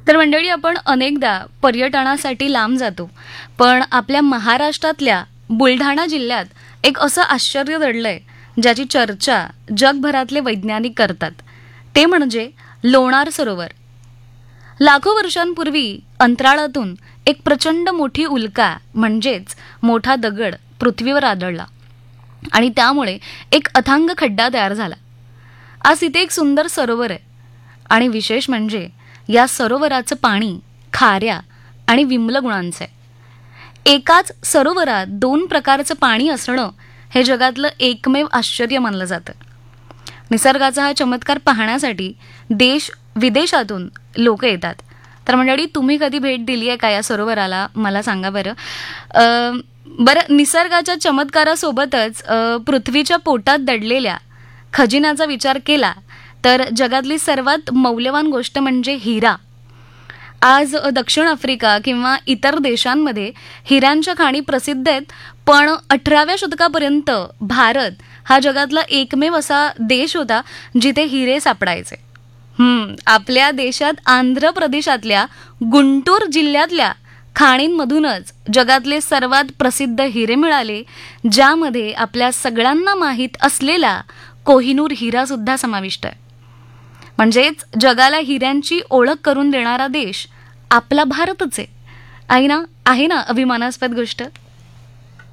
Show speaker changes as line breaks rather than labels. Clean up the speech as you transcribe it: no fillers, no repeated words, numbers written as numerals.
तर मंडळी, आपण अनेकदा पर्यटनासाठी लांब जातो, पण आपल्या महाराष्ट्रातल्या बुलढाणा जिल्ह्यात एक असं आश्चर्य दडलंय ज्याची चर्चा जगभरातले वैज्ञानिक करतात. ते म्हणजे लोणार सरोवर. लाखो वर्षांपूर्वी अंतराळातून एक प्रचंड मोठी उल्का म्हणजेच मोठा दगड पृथ्वीवर आदळला आणि त्यामुळे एक अथांग खड्डा तयार झाला. आज तिथे एक सुंदर सरोवर आहे आणि विशेष म्हणजे या सरोवराचं पाणी खाऱ्या आणि विम्ल गुणांचं आहे. एकाच सरोवरात 2 प्रकारचं पाणी असणं हे जगातलं एकमेव आश्चर्य मानलं जातं. निसर्गाचा हा चमत्कार पाहण्यासाठी देश विदेशातून लोक येतात. तर मंडळी, तुम्ही कधी भेट दिली आहे का या सरोवराला? मला सांगा बरं. निसर्गाच्या चमत्कारासोबतच पृथ्वीच्या पोटात दडलेल्या खजिन्याचा विचार केला तर जगातली सर्वात मौल्यवान गोष्ट म्हणजे हिरा. आज दक्षिण आफ्रिका किंवा इतर देशांमध्ये हिऱ्यांच्या खाणी प्रसिद्ध आहेत, पण 18व्या शतकापर्यंत भारत हा जगातला एकमेव असा देश होता जिथे हिरे सापडायचे. आपल्या देशात आंध्र प्रदेशातल्या गुंटूर जिल्ह्यातल्या खाणींमधूनच जगातले सर्वात प्रसिद्ध हिरे मिळाले, ज्यामध्ये आपल्या सगळ्यांना माहीत असलेला कोहिनूर हिरा सुद्धा समाविष्ट आहे. म्हणजेच जगाला हिऱ्यांची ओळख करून देणारा देश आपला भारतच आहे. आहे ना अभिमानास्पद गोष्ट.